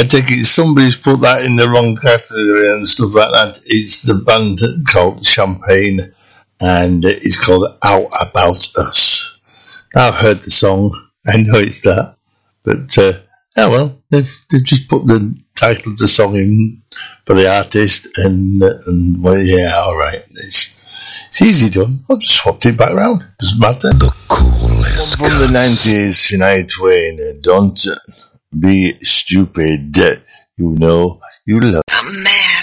I think it's somebody's put that in the wrong category and stuff like that. It's the band called Champagne, and it's called Out About Us. I've heard the song. I know it's that, but they've just put the title of the song in for the artist, and well, yeah, all right. It's easy done. I've just swapped it back around. Doesn't matter. The coolest from the 90s, Shania Twain. Don't be stupid. You know you love. I'm mad.